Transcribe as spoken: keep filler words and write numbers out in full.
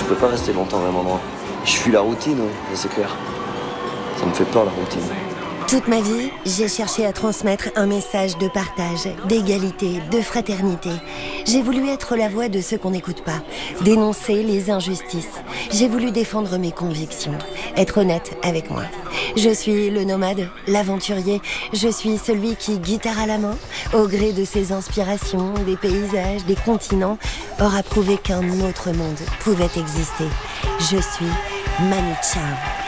peux pas rester longtemps au même endroit. Je fuis la routine, oui, c'est clair. Ça me fait peur, la routine. Toute ma vie, j'ai cherché à transmettre un message de partage, d'égalité, de fraternité. J'ai voulu être la voix de ceux qu'on n'écoute pas, dénoncer les injustices. J'ai voulu défendre mes convictions, être honnête avec moi. Je suis le nomade, l'aventurier. Je suis celui qui, guitare à la main, au gré de ses inspirations, des paysages, des continents, aura prouvé qu'un autre monde pouvait exister. Je suis Manu Chao.